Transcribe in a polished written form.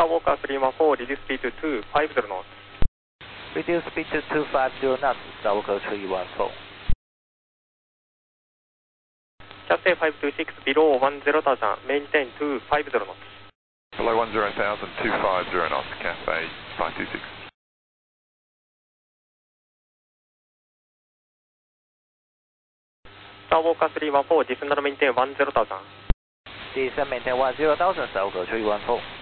Star Walker 314, reduce speed to 250 knots. Reduce speed to 250 knots, Star Walker 314. Cathay 526, below 10,000, maintain 250 knots. Below 10,000, 250 knots, Cathay 526. Star Walker 314, descend and maintain 10,000. Descend maintain 10,000, Star Walker 314.